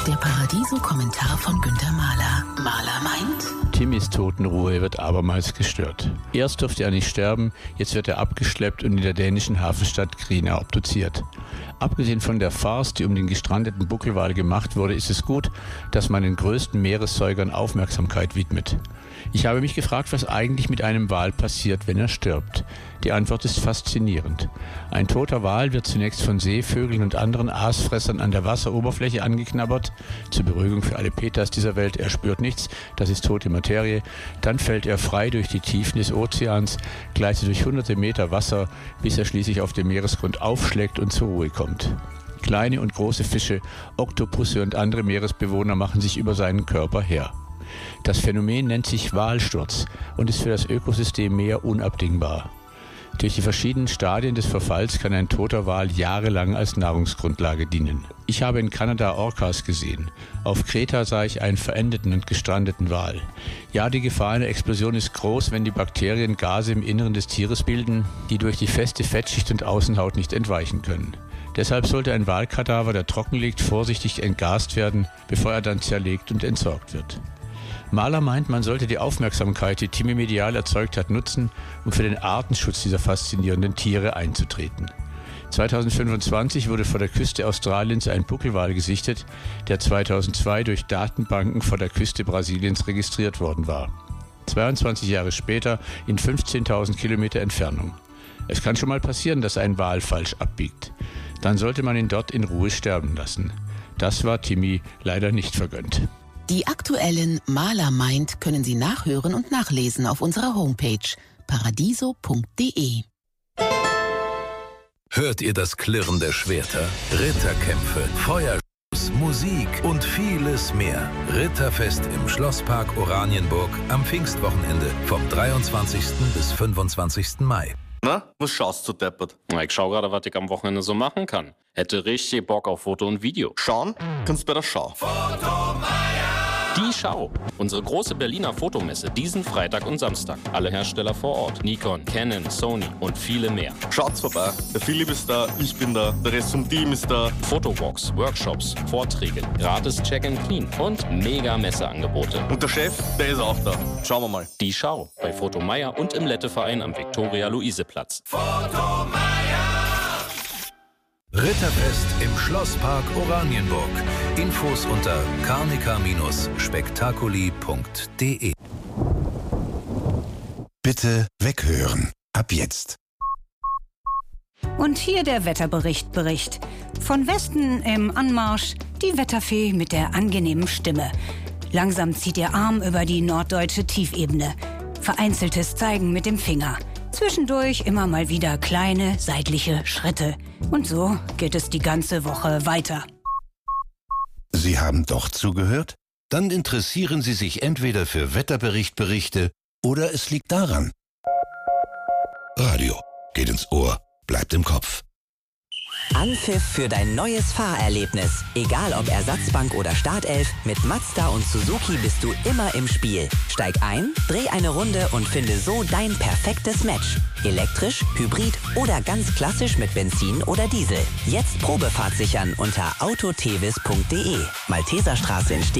Der Paradiso-Kommentar von Günter Mahler. Mahler meint: Timmys Totenruhe wird abermals gestört. Erst durfte er nicht sterben, jetzt wird er abgeschleppt und in der dänischen Hafenstadt Grynia obduziert. Abgesehen von der Farce, die um den gestrandeten Buckelwal gemacht wurde, ist es gut, dass man den größten Meeressäugern Aufmerksamkeit widmet. Ich habe mich gefragt, was eigentlich mit einem Wal passiert, wenn er stirbt. Die Antwort ist faszinierend. Ein toter Wal wird zunächst von Seevögeln und anderen Aasfressern an der Wasseroberfläche angeknabbert. Zur Beruhigung für alle Peters dieser Welt, er spürt nichts, das ist tote Materie. Dann fällt er frei durch die Tiefen des Ozeans, gleitet durch hunderte Meter Wasser, bis er schließlich auf dem Meeresgrund aufschlägt und zur Ruhe kommt. Kleine und große Fische, Oktopusse und andere Meeresbewohner machen sich über seinen Körper her. Das Phänomen nennt sich Walsturz und ist für das Ökosystem Meer unabdingbar. Durch die verschiedenen Stadien des Verfalls kann ein toter Wal jahrelang als Nahrungsgrundlage dienen. Ich habe in Kanada Orcas gesehen. Auf Kreta sah ich einen verendeten und gestrandeten Wal. Ja, die Gefahr einer Explosion ist groß, wenn die Bakterien Gase im Inneren des Tieres bilden, die durch die feste Fettschicht und Außenhaut nicht entweichen können. Deshalb sollte ein Walkadaver, der trocken liegt, vorsichtig entgast werden, bevor er dann zerlegt und entsorgt wird. Mahler meint, man sollte die Aufmerksamkeit, die Timmy medial erzeugt hat, nutzen, um für den Artenschutz dieser faszinierenden Tiere einzutreten. 2025 wurde vor der Küste Australiens ein Buckelwal gesichtet, der 2002 durch Datenbanken vor der Küste Brasiliens registriert worden war. 22 Jahre später in 15.000 Kilometer Entfernung. Es kann schon mal passieren, dass ein Wal falsch abbiegt. Dann sollte man ihn dort in Ruhe sterben lassen. Das war Timmy leider nicht vergönnt. Die aktuellen Mahler meint können Sie nachhören und nachlesen auf unserer Homepage paradiso.de. Hört ihr das Klirren der Schwerter? Ritterkämpfe, Feuerschuss, Musik und vieles mehr. Ritterfest im Schlosspark Oranienburg am Pfingstwochenende vom 23. bis 25. Mai. Na, was schaust du deppert? Na, ich schau gerade, was ich am Wochenende so machen kann. Hätte richtig Bock auf Foto und Video. Schauen kannst bei der Schau. Die Schau. Unsere große Berliner Fotomesse diesen Freitag und Samstag. Alle Hersteller vor Ort. Nikon, Canon, Sony und viele mehr. Schaut's vorbei. Der Philipp ist da, ich bin da, der Rest vom Team ist da. Fotowalks, Workshops, Vorträge, gratis Check and Clean und mega Messeangebote. Und der Chef, der ist auch da. Schauen wir mal. Die Schau. Bei Fotomeier und im Letteverein am Viktoria-Luise-Platz. Ritterfest im Schlosspark Oranienburg. Infos unter carnica-spektakuli.de. Bitte weghören. Ab jetzt. Und hier der Wetterbericht. Von Westen im Anmarsch die Wetterfee mit der angenehmen Stimme. Langsam zieht ihr Arm über die norddeutsche Tiefebene. Vereinzeltes Zeigen mit dem Finger. Zwischendurch immer mal wieder kleine seitliche Schritte. Und so geht es die ganze Woche weiter. Sie haben doch zugehört? Dann interessieren Sie sich entweder für Wetterberichte oder es liegt daran. Radio geht ins Ohr, bleibt im Kopf. Anpfiff für dein neues Fahrerlebnis. Egal ob Ersatzbank oder Startelf, mit Mazda und Suzuki bist du immer im Spiel. Steig ein, dreh eine Runde und finde so dein perfektes Match. Elektrisch, Hybrid oder ganz klassisch mit Benzin oder Diesel. Jetzt Probefahrt sichern unter autotevis.de. Malteserstraße in